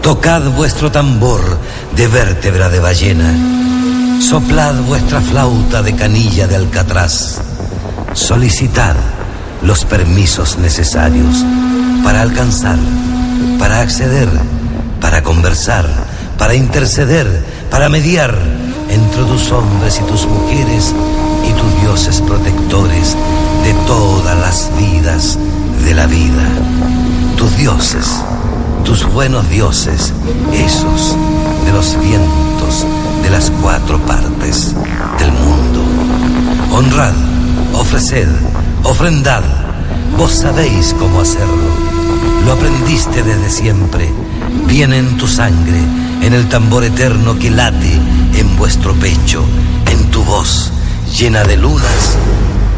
Tocad vuestro tambor de vértebra de ballena. Soplad vuestra flauta de canilla de alcatraz. Solicitad los permisos necesarios para alcanzar, para acceder, para conversar, para interceder, para mediar entre tus hombres y tus mujeres y tus dioses protectores de todas las vidas de la vida. Tus dioses, tus buenos dioses, esos de los vientos de las 4 partes del mundo. Honrad, ofreced, ofrendad. Vos sabéis cómo hacerlo. Lo aprendiste desde siempre. Viene en tu sangre, en el tambor eterno que late en vuestro pecho, en tu voz llena de lunas